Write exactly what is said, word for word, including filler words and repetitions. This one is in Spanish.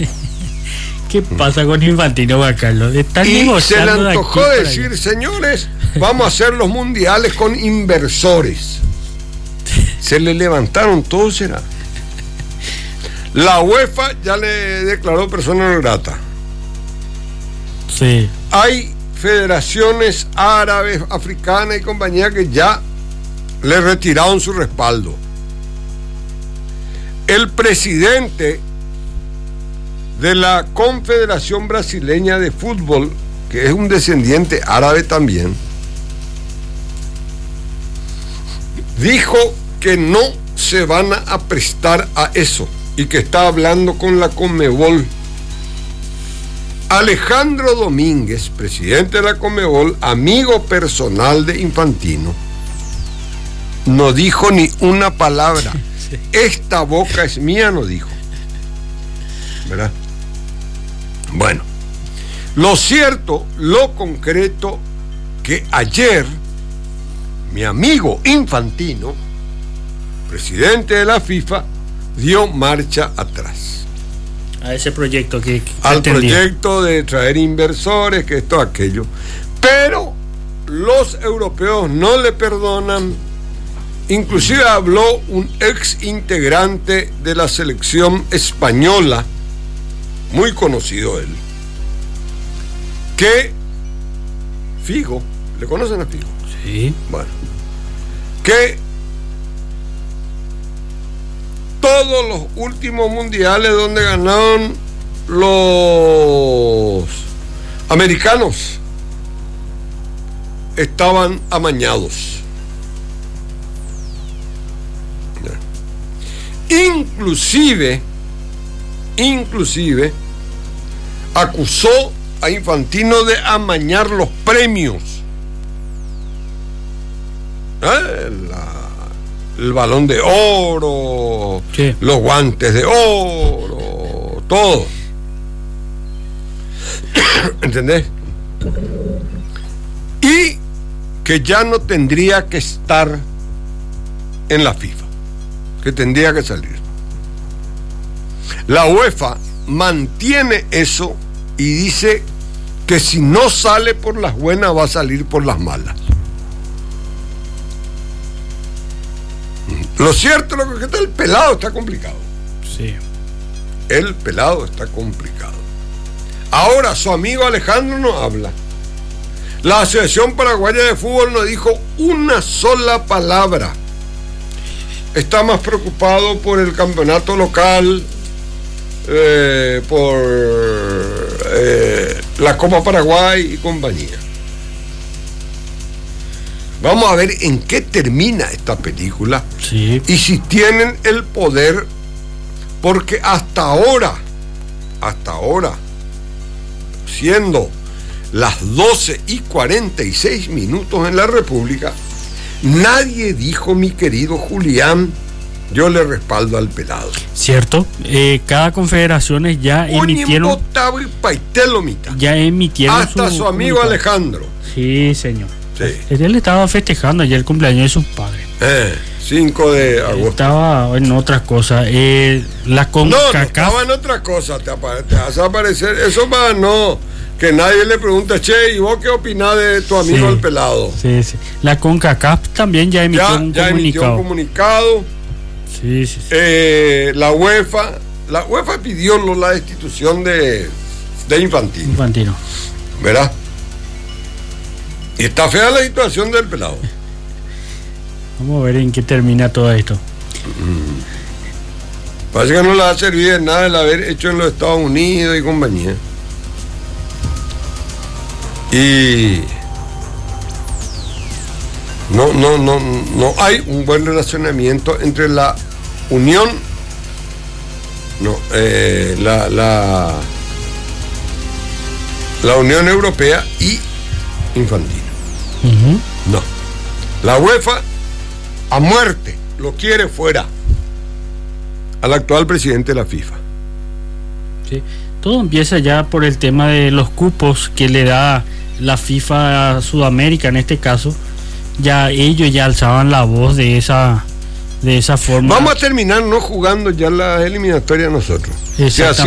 ¿Qué pasa con Infantino, Juan Carlos? Están y se le negociando de antojó aquí para decir, allá. señores, vamos a hacer los mundiales con inversores. Se le levantaron todos, será. La UEFA ya le declaró persona no grata. Sí. Hay federaciones árabes, africanas y compañía que ya le retiraron su respaldo. El presidente de la Confederación Brasileña de Fútbol, que es un descendiente árabe también, dijo que no se van a prestar a eso y que está hablando con la Conmebol. Alejandro Domínguez, presidente de la Conmebol, amigo personal de Infantino, no dijo ni una palabra. Sí. Esta boca es mía, no dijo. ¿Verdad? Bueno, lo cierto, lo concreto, que ayer mi amigo Infantino, presidente de la FIFA, dio marcha atrás. A ese proyecto que, que al entendí. proyecto de traer inversores, que esto, aquello. Pero los europeos no le perdonan. Inclusive habló un ex integrante de la selección española, muy conocido él, que Figo, ¿le conocen a Figo? Sí. Bueno, que todos los últimos mundiales donde ganaron los americanos estaban amañados. Inclusive, inclusive, acusó a Infantino de amañar los premios. ¿Eh? La, el balón de oro, sí, los guantes de oro, todo. ¿Entendés? Y que ya no tendría que estar en la FIFA, que tendría que salir. La UEFA mantiene eso y dice que si no sale por las buenas va a salir por las malas. Lo cierto es que está el pelado está complicado. Sí. El pelado está complicado. Ahora su amigo Alejandro no habla. La Asociación Paraguaya de Fútbol no dijo una sola palabra. Está más preocupado por el campeonato local, eh, por eh, la Copa Paraguay y compañía. Vamos a ver en qué termina esta película, Sí. y si tienen el poder, porque hasta ahora, hasta ahora, siendo las doce y cuarenta y seis minutos en la República, nadie dijo, mi querido Julián, yo le respaldo al pelado. Cierto. Eh, cada confederación ya emitieron, ya emitieron hasta su, su amigo comunicado. Alejandro. Sí, señor. Sí. Él estaba festejando ayer el cumpleaños de sus padres. Eh, cinco de agosto. Estaba en otras cosas. Eh, la No, no, CONCACAF. estaba en otra cosa. Te, apare- te vas a aparecer. Eso va, no. Que nadie le pregunta, che, ¿y vos qué opinás de tu amigo Sí. el pelado? Sí, sí. La CONCACAF también ya emitió Ya, un ya emitió comunicado. un comunicado. Sí, sí, sí. Eh, la UEFA, la UEFA pidió lo- la destitución de, de Infantino, Infantino. ¿verdad? Y está fea la situación del pelado. Vamos a ver en qué termina todo esto. Parece que no le va a servir de nada el haber hecho en los Estados Unidos y compañía. Y no, no, no, no hay un buen relacionamiento entre la Unión, no, eh, la, la, la Unión Europea y Infantino. Uh-huh. No. La UEFA a muerte lo quiere fuera al actual presidente de la FIFA. Sí. Todo empieza ya por el tema de los cupos que le da la FIFA a Sudamérica, en este caso. Ya ellos ya alzaban la voz de esa de esa forma. Vamos a terminar no jugando ya la eliminatoria nosotros. Exactamente.